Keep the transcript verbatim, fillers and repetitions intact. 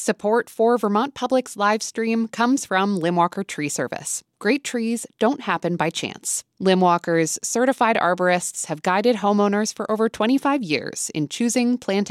Support for Vermont Public's live stream comes from Limwalker Tree Service. Great trees don't happen by chance. Limwalker's certified arborists have guided homeowners for over twenty-five years in choosing, planting,